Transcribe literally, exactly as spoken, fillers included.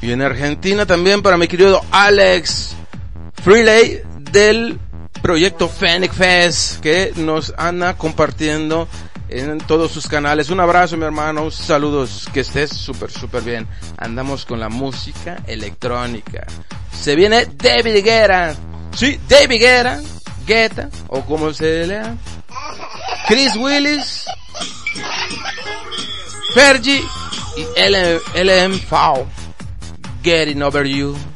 Y en Argentina también para mi querido Alex Freeley del proyecto Fenix Fest, que nos anda compartiendo en todos sus canales. Un abrazo, mi hermano, saludos, que estés súper, súper bien. Andamos con la música electrónica. Se viene David Guetta. Sí, David Guetta, Guetta, o como se lea. Chris Willis, Fergie y L M F A O. Getting Over You.